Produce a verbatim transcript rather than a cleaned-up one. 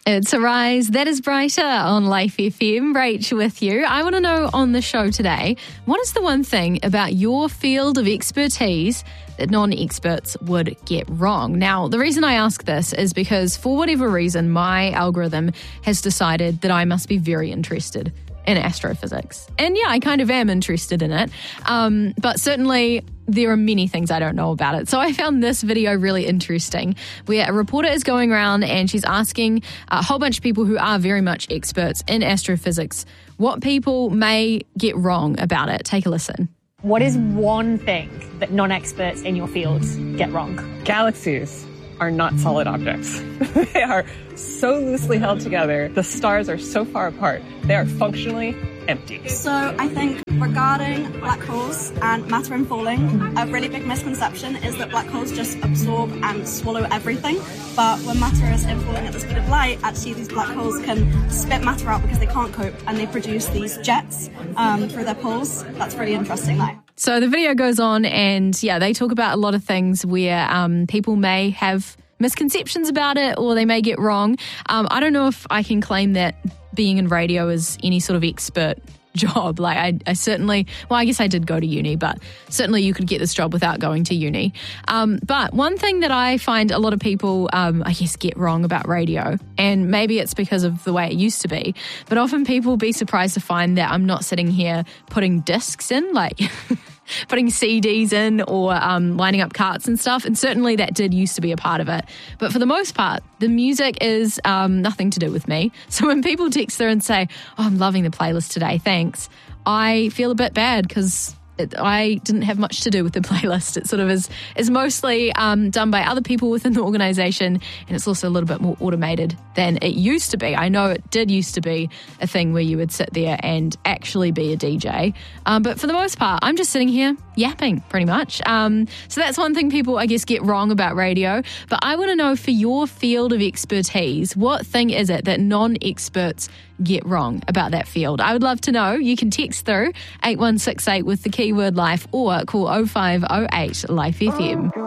It's Arise, That Is Brighter on Life F M. Rach with you. I want to know on the show today, what is the one thing about your field of expertise that non-experts would get wrong? Now, the reason I ask this is because for whatever reason, my algorithm has decided that I must be very interested in astrophysics. And yeah, I kind of am interested in it. Um, but certainly there are many things I don't know about it. So I found this video really interesting where a reporter is going around and she's asking a whole bunch of people who are very much experts in astrophysics what people may get wrong about it. Take a listen. What is one thing that non-experts in your field get wrong? Galaxies are not solid objects. They are so loosely held together. The stars are so far apart. They are functionally empty. So I think regarding black holes and matter and falling, a really big misconception is that black holes just absorb and swallow everything. But when matter is falling at the speed of light, actually these black holes can spit matter out because they can't cope, and they produce these jets um, through their poles. That's really interesting though. So the video goes on and, yeah, they talk about a lot of things where um, people may have misconceptions about it or they may get wrong. Um, I don't know if I can claim that being in radio is any sort of expert job. Like I, I certainly, well, I guess I did go to uni, but certainly you could get this job without going to uni. Um, but one thing that I find a lot of people, um, I guess, get wrong about radio, and maybe it's because of the way it used to be, but often people will be surprised to find that I'm not sitting here putting discs in, like putting C Ds in or um, lining up carts and stuff. And certainly that did used to be a part of it. But for the most part, the music is um, nothing to do with me. So when people text her and say, oh, I'm loving the playlist today, thanks, I feel a bit bad because I didn't have much to do with the playlist. It sort of is, is mostly um, done by other people within the organisation, and it's also a little bit more automated than it used to be. I know it did used to be a thing where you would sit there and actually be a D J, um, but for the most part, I'm just sitting here yapping pretty much. Um, so that's one thing people, I guess, get wrong about radio. But I want to know, for your field of expertise, what thing is it that non-experts get wrong about that field? I would love to know. You can text through eight one six eight with the keyword life or call oh five oh eight Life F M.